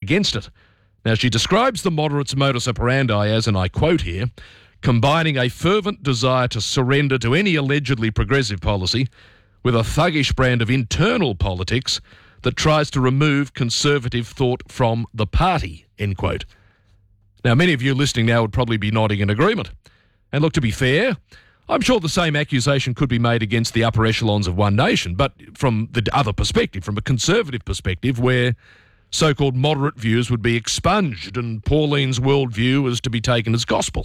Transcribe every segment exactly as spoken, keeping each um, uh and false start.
against it. Now, she describes the moderates' modus operandi as, and I quote here, combining a fervent desire to surrender to any allegedly progressive policy with a thuggish brand of internal politics that tries to remove conservative thought from the party, end quote. Now, many of you listening now would probably be nodding in agreement. And look, to be fair, I'm sure the same accusation could be made against the upper echelons of One Nation, but from the other perspective, from a conservative perspective, where so-called moderate views would be expunged and Pauline's worldview is to be taken as gospel.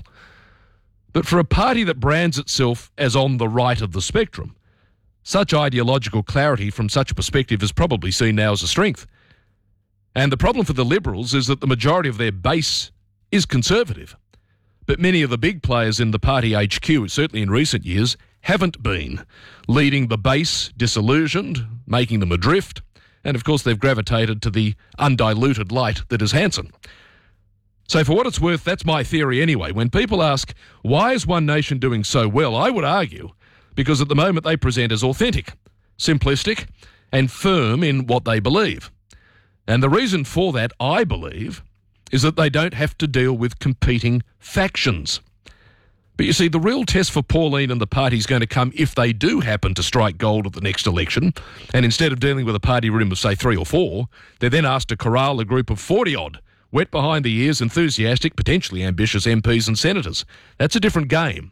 But for a party that brands itself as on the right of the spectrum, such ideological clarity from such a perspective is probably seen now as a strength. And the problem for the Liberals is that the majority of their base is conservative. But many of the big players in the party H Q, certainly in recent years, haven't been, leading the base disillusioned, making them adrift, and of course they've gravitated to the undiluted light that is Hanson. So for what it's worth, that's my theory anyway. When people ask, why is One Nation doing so well, I would argue because at the moment they present as authentic, simplistic, and firm in what they believe. And the reason for that, I believe, is that they don't have to deal with competing factions. But you see, the real test for Pauline and the party is going to come if they do happen to strike gold at the next election, and instead of dealing with a party room of, say, three or four, they're then asked to corral a group of forty-odd, wet behind the ears, enthusiastic, potentially ambitious M Ps and senators. That's a different game.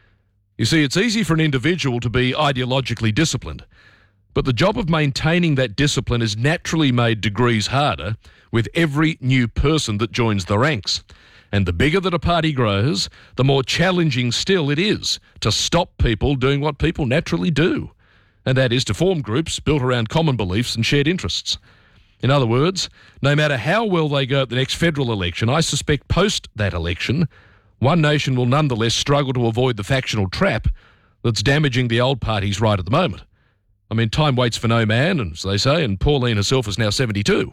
You see, it's easy for an individual to be ideologically disciplined, but the job of maintaining that discipline is naturally made degrees harder with every new person that joins the ranks. And the bigger that a party grows, the more challenging still it is to stop people doing what people naturally do, and that is to form groups built around common beliefs and shared interests. In other words, no matter how well they go at the next federal election, I suspect post that election, One Nation will nonetheless struggle to avoid the factional trap that's damaging the old parties right at the moment. I mean, time waits for no man, as they say, and Pauline herself is now seventy-two.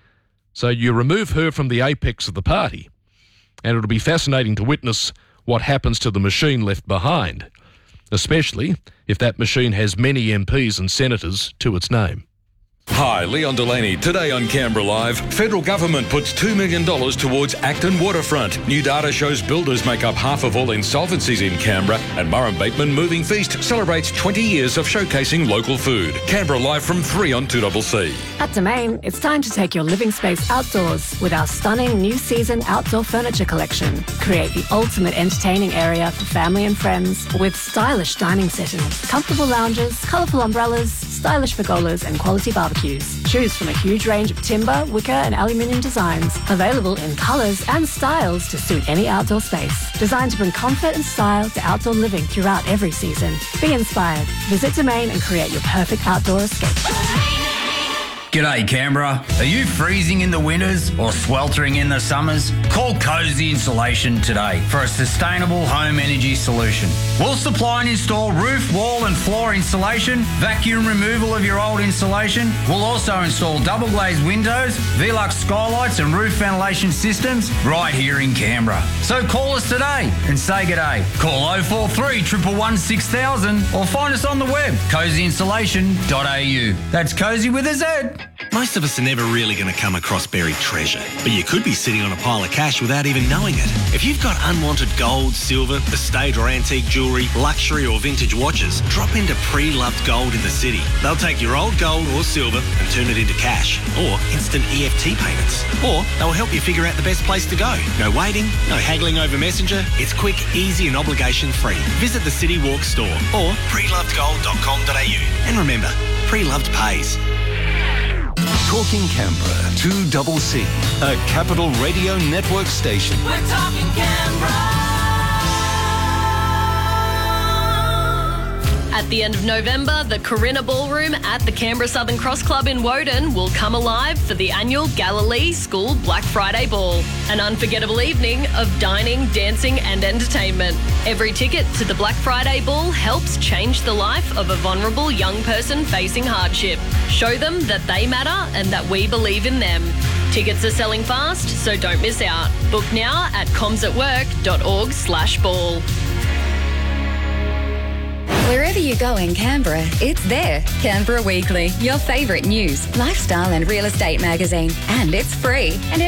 So you remove her from the apex of the party, and it'll be fascinating to witness what happens to the machine left behind, especially if that machine has many M Ps and senators to its name. Hi, Leon Delaney. Today on Canberra Live, federal government puts two million dollars towards Acton Waterfront. New data shows builders make up half of all insolvencies in Canberra, and Murrum Bateman Moving Feast celebrates twenty years of showcasing local food. Canberra Live from three on two C C. At Domain, it's time to take your living space outdoors with our stunning new season outdoor furniture collection. Create the ultimate entertaining area for family and friends with stylish dining settings, comfortable lounges, colourful umbrellas, stylish pergolas and quality barbecues. Choose from a huge range of timber, wicker and aluminium designs, available in colours and styles to suit any outdoor space. Designed to bring comfort and style to outdoor living throughout every season. Be inspired. Visit Domain and create your perfect outdoor escape. G'day Canberra. Are you freezing in the winters or sweltering in the summers? Call Cozy Insulation today for a sustainable home energy solution. We'll supply and install roof, wall and floor insulation, vacuum removal of your old insulation. We'll also install double glazed windows, Velux skylights and roof ventilation systems right here in Canberra. So call us today and say g'day. Call oh four three, one one one, six thousand or find us on the web, cozy insulation dot a u. That's Cozy with a Z. Most of us are never really going to come across buried treasure, but you could be sitting on a pile of cash without even knowing it. If you've got unwanted gold, silver, estate or antique jewellery, luxury or vintage watches, drop into Pre-Loved Gold in the city. They'll take your old gold or silver and turn it into cash or instant E F T payments. Or they'll help you figure out the best place to go. No waiting, no haggling over Messenger. It's quick, easy and obligation free. Visit the City Walk store or pre loved gold dot com dot a u. And remember, Pre-Loved pays. Talking Canberra, two C C, a Capital Radio Network station. We're talking Canberra. At the end of November, the Corinna Ballroom at the Canberra Southern Cross Club in Woden will come alive for the annual Galilee School Black Friday Ball, an unforgettable evening of dining, dancing and entertainment. Every ticket to the Black Friday Ball helps change the life of a vulnerable young person facing hardship. Show them that they matter and that we believe in them. Tickets are selling fast, so don't miss out. Book now at comsatwork dot org slash ball. Wherever you go in Canberra, it's there. Canberra Weekly, your favourite news, lifestyle and real estate magazine. And it's free. And